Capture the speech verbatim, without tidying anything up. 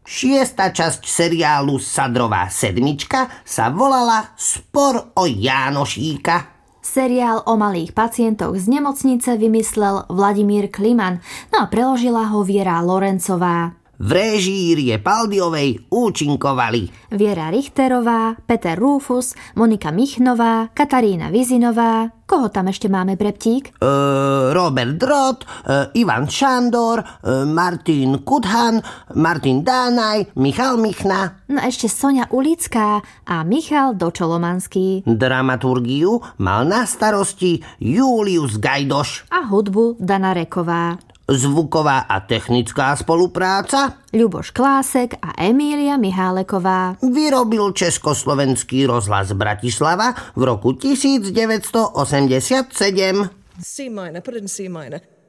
Šiesta časť seriálu Sadrová sedmička sa volala Spor o Jánošíka. Seriál o malých pacientoch z nemocnice vymyslel Vladimír Kliman, no a preložila ho Viera Lorencová. V réžii Rie Paldiovej účinkovali Viera Richterová, Peter Rufus, Monika Michnová, Katarína Vizinová. Koho tam ešte máme, Breptík? Uh, Robert Drott, uh, Ivan Šandor, uh, Martin Kudhan, Martin Dánaj, Michal Michna. No ešte Sonia Ulická a Michal Dočolomanský. Dramaturgiu mal na starosti Julius Gajdoš. A hudbu Dana Reková. Zvuková a technická spolupráca Ľuboš Klásek a Emília Miháleková. Vyrobil Československý rozhlas Bratislava v roku devätnásť osemdesiatsedem. C minor, put it in C minor.